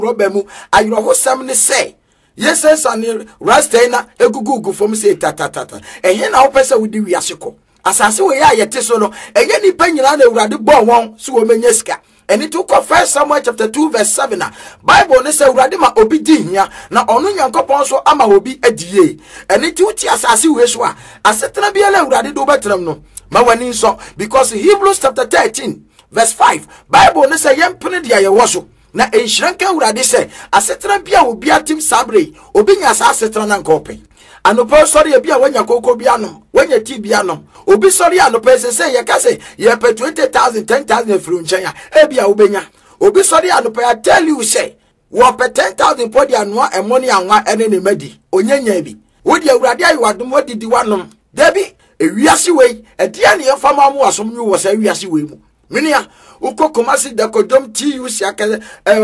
problem ayro ho sam ne say yes and rastena egugugu from say tata ehe na wo pese wodi wiase ko asase we ya yete so no enye nipa nyina na Awurade bo won so wo menya sika. And it took 1 Samuel chapter 2 verse 7. Bible ne say Awurade ma obi di hia na ono Nyankopon so ama obi adie. And it uti asase we so a asetena bia la Awurade do betram no ma wani so because Hebrews chapter 13 verse 5 Bible ne say yempene dia ye wo so na enhyiranka Awurade say asetena bia obi atim sabre obi nya asetena na nkopen. Anopo sorry bia wanya koko bia no wanya ti bia no obi sorry anopo say ye ka say ye pe 20,000 10,000 fru nchen e bia obenya obi sorry anopo I tell you say wo pe 10,000 podi anoa e money anwa ene ne madi onyanya bi wodi Awurade ayi wadom wodi di wanom dabi ewiase wei e dia ne yefama mu asom nyu wo say wiase wei mu minia uko komasi da kodom TUC aka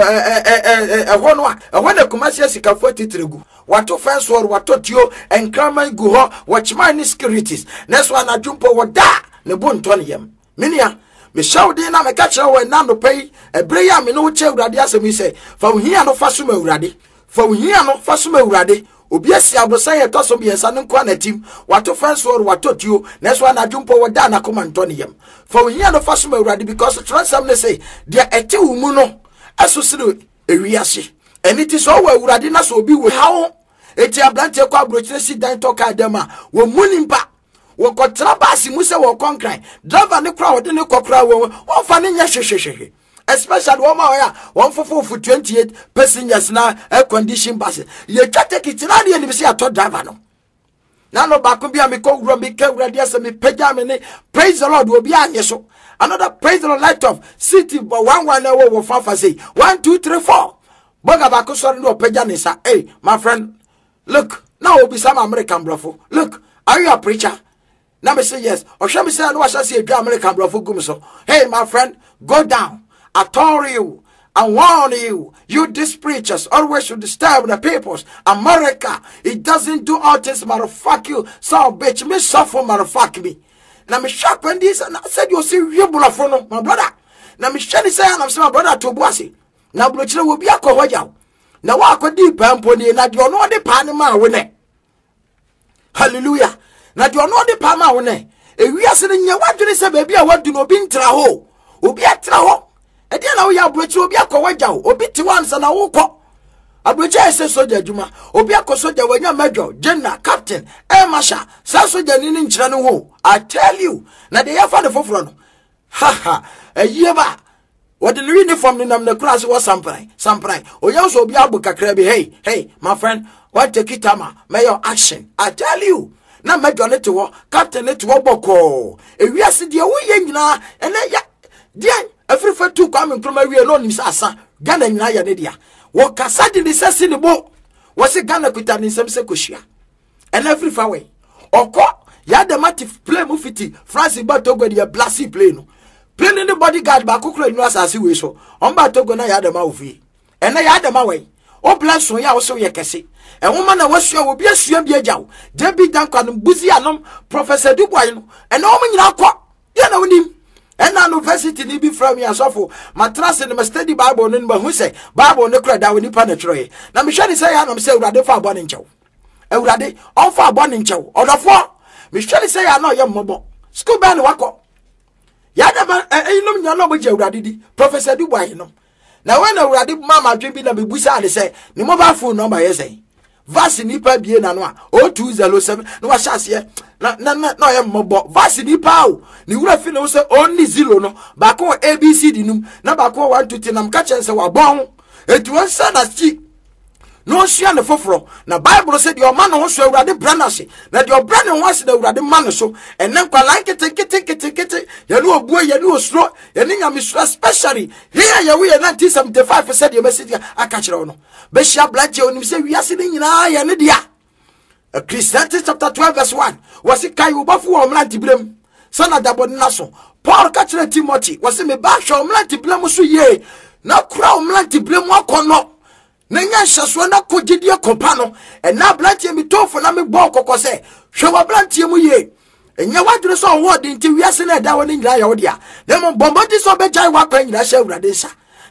hono a hona komasi asika 43 wato fence war wato tio enkraman gu ho watchman ni securities next one adwumpo woda ne bonto ne yam minia me shawde na me ka kire wo na no pay ebre ya me no che Awurade asemi se fa ohia no fa soma Awurade fa ohia no fa soma Awurade obi asi abosan ye toso bi ensa nko na tim wato fence war wato tio next one adwumpo woda na komanto ne yam fa ohia no fa soma Awurade because transam ne say dia ete wu mu no asosire ewiase and it is all Awurade na so obi we hawo eti ablante kwa brochire si dan toka adema wo munimpa wo kotra basi mu se wo konkran driver ne kra wo de ne kokra wo fa ne nya hwehwehwe especially wo ma ya won fofo 28 passengers na air condition bus ye twate kitina de ni bi se ato driver no na no ba ko bia me ko wura me ka wura dia se me pagya me ne praise the Lord obi anye so another praise the Lord light of city but one na wo fa say 1 2 3 4 boga ba ko sorry no pagya ne sa hey my friend. Look, now will be some American brofo. Look, are you a preacher? Now me say yes. Or shall me say I know I shall see a American brofo gumso. Hey, my friend, go down. I told you, I warn you. You these preachers always should disturb the peoples. America, it doesn't do all this, motherfuck you. So bitch, me suffer, motherfuck me. Now me sharp and this, and I said you see you bullafono, my brother. Now me shall say I'm my brother to Bossy. Now Bluchina will be a cohoya. Now I could deep pony and you know the Panama winner. Hallelujah. Now you know the Panama winner. If we are sitting here, what do they say, baby? I want to know being traho. Ubi a traho. And then I will bridge will be a cowaja, or bit once and I will call. A bridge says soldier Juma, or be a cosoja when you're major, general, captain, Masha, Sasoja in Chanu. I tell you, now they have found the forefront. Ha ha, a year back. What the uniform in the class was samprai. O also be abu kakrabi. Hey, my friend, what take it ama? May your action. I tell you. Now make your little captain let boko. If we are sitting away na and then ya every for two coming from a real alone is asa. Gana in Naya Nedia. What Cassadi says in the boat was a Ghana Kutan in some secushia. And every far way. Or call Yadamatif play mufiti, Francis Batogo, the blasty plane. Playing the bodyguard back who could not as we so. On Batogo na Yadama ufi. And I had them away. Oh, bless so ya also ye can see. A woman I was sure will be a swim be a jow. Debbie Duncan, Buzianum, Professor Dubois, and all men aqua. You know him. And an university need be from me as awful. My trust in the steady Bible in who say, Bible no credit when you penetrate. Now, Michelle say, I'm saying, Rade for burning chow. And Rade, all for burning chow. Or the four. Michelle say, I know your mobile. School band wako. Yadama, no, you know what you already, Professor Dubois, no. Now, when I already mamma drinking a bibusa, they say, no mobile phone number, yes, eh. Vasi nipa bien anwa. 0207, no was shas here. No, I'm mobile. Vasi nipa, ni ura feel also only zero, no. Bako ABCD num, na bako 1 2 3, I'm catching so a bong. It was son as cheap. No share the fofro. Now Bible said your man wants to already branashe. That your brother wants to already man so. And then like it. You know boy, you know slow. You know especially here you we 1975% your message I catch it on. Besha black you say we are sitting in Ayanedia. Ecclesiastes chapter 12 verse 1. Was it Kai Ubafu or Mlanti blame? Son of Dabon Naso. Paul catching Timothy. Was it me back show Mlanti blame so ye. Now crown Mlanti blame what no. Nenya shaswa na kojidia kompano and na blantie mi tofo na me bo kokose hwe blantie mu ye enya wadure so word nti wiase na da woni nyira ya wodia dem bombodi so be jai wa kwa nyira sha Awurade sha